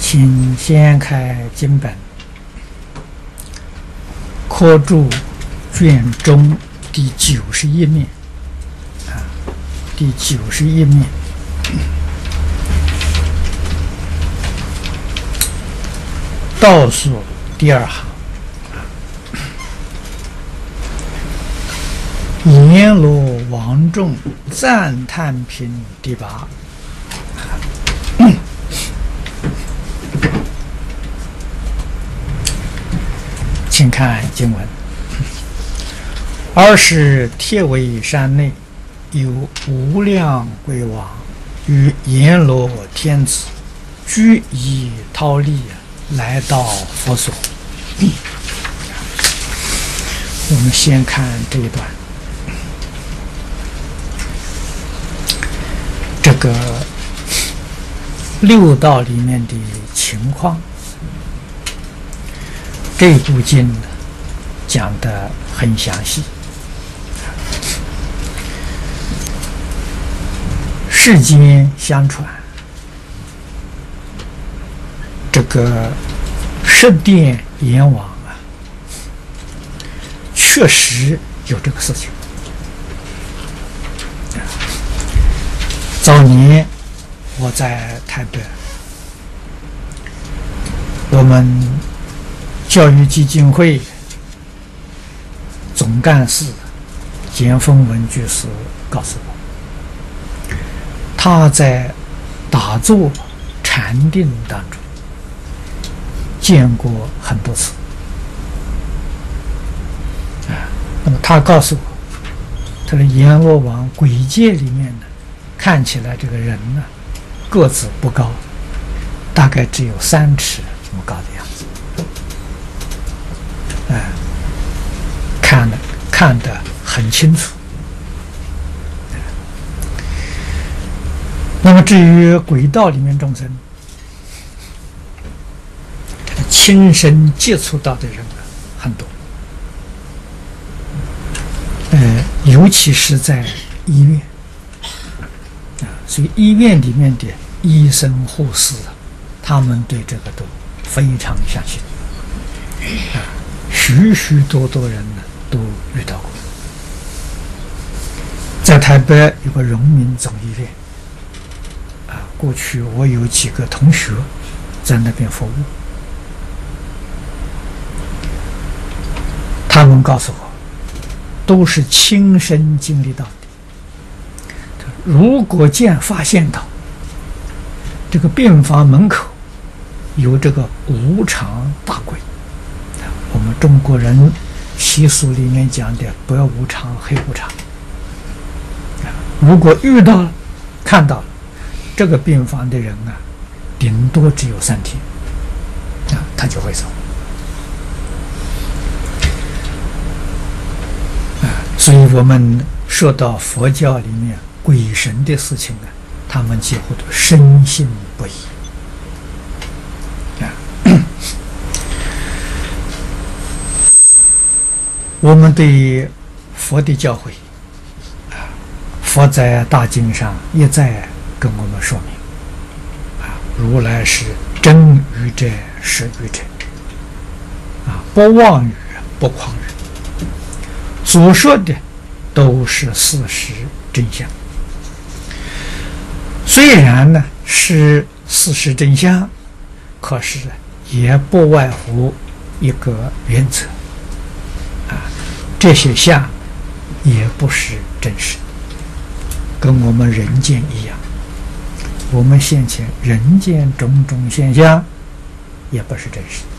请先开经本，科注卷中第91面，第91面，倒数第二行，阎罗王众赞叹品第8。请看经文：尔时铁围山内有无量鬼王与阎罗天子俱以忉利来到佛所。我们先看这一段，这个六道里面的情况。这部经讲得很详细。世间相传，这个十殿阎王确实有这个事情。早年我在台北，我们教育基金会总干事简凤文居士告诉我，他在打坐禅定当中见过很多次。那么他告诉我，他的阎罗王鬼界里面呢，看起来这个人呢个子不高，大概只有3尺这么高的样子。看得很清楚。那么至于鬼道里面众生，亲身接触到的人很多，尤其是在医院所以医院里面的医生护士他们对这个都非常相信许许多多人呢都遇到过。在台北有个荣民总医院过去我有几个同学在那边服务，他们告诉我都是亲身经历到的。如果发现到这个病房门口有这个无常大鬼，我们中国人习俗里面讲的白无常黑无常，如果遇到了看到了这个病房的人顶多只有3天他就会走所以我们说到佛教里面鬼神的事情他们几乎都深信不疑我们对佛的教诲佛在大经上一再跟我们说明如来是真语者实语者不妄语不诳语，所说的都是事实真相。虽然呢是事实真相，可是也不外乎一个原则这些相也不是真实，跟我们人间一样，我们现前人间种种现象也不是真实。